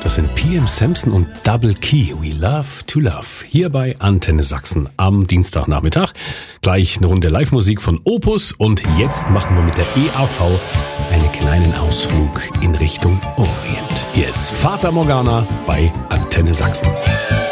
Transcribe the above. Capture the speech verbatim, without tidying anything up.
Das sind P M Samson und Double Key. We love to love. Hier bei Antenne Sachsen am Dienstagnachmittag. Gleich eine Runde Live-Musik von Opus. Und jetzt machen wir mit der E A V einen kleinen Ausflug in Richtung Orient. Hier ist Fata Morgana bei Antenne Sachsen.